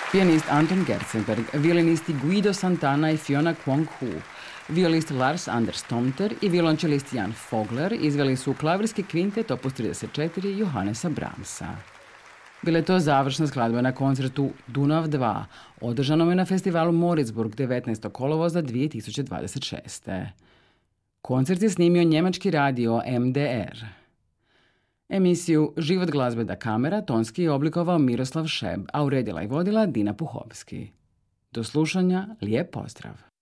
pijanist Anton Gerzenberg, violinisti Guido Santana i Fiona Kwong-hu, violist Lars Anders Tomter i violončelist Jan Fogler izveli su klavirski kvintet opus 34 Johannesa Brahmsa. Bila je to završna skladba na koncertu Dunav 2, održanom je na festivalu Moritzburg 19. kolovoza 2026. Koncert je snimio njemački radio MDR. Emisiju Život glazbe da kamera tonski je oblikovao Miroslav Šeb, a uredila i vodila Dina Puhovski. Do slušanja, lijep pozdrav!